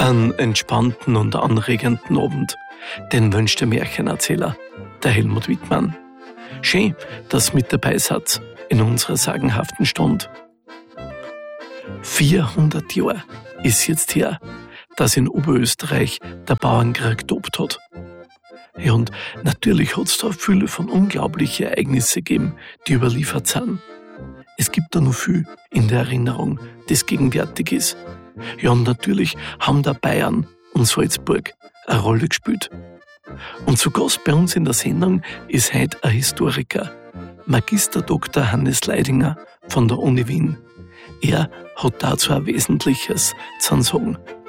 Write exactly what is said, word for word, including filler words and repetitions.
Einen entspannten und anregenden Abend, den wünscht der Märchenerzähler, der Helmut Wittmann. Schön, dass ihr mit dabei seid in unserer sagenhaften Stunde. vierhundert Jahre ist jetzt her, dass in Oberösterreich der Bauernkrieg tobt hat. Ja, und natürlich hat es da viele von unglaublichen Ereignissen gegeben, die überliefert sind. Es gibt da noch viel in der Erinnerung, das gegenwärtig ist. Ja, und natürlich haben da Bayern und Salzburg eine Rolle gespielt. Und zu Gast bei uns in der Sendung ist heute ein Historiker, Magister Doktor Hannes Leidinger von der Uni Wien. Er hat dazu ein Wesentliches zu sagen.